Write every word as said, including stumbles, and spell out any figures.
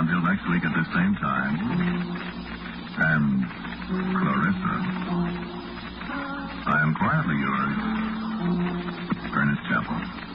Until next week at the same time. And Clarissa, I am quietly yours, Ernest Chappell.